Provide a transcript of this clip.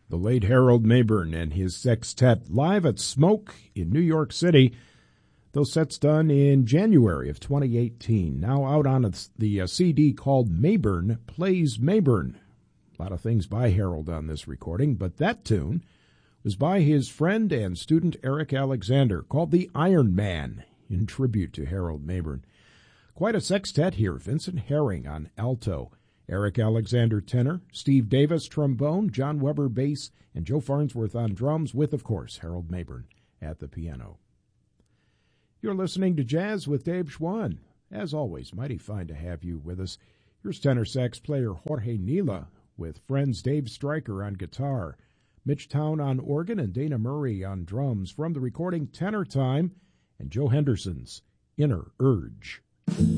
The late Harold Mabern and his sextet live at Smoke in New York City. Those sets done in January of 2018. Now out on the CD called Mabern Plays Mabern. A lot of things by Harold on this recording, but that tune was by his friend and student Eric Alexander, called The Iron Man, in tribute to Harold Mabern. Quite a sextet here. Vincent Herring on alto, Eric Alexander tenor, Steve Davis trombone, John Weber bass, and Joe Farnsworth on drums, with, of course, Harold Mabern at the piano. You're listening to Jazz with Dave Schwann. As always, mighty fine to have you with us. Here's tenor sax player Jorge Nila with friends Dave Stryker on guitar, Mitch Town on organ, and Dana Murray on drums from the recording Tenor Time and Joe Henderson's Inner Urge.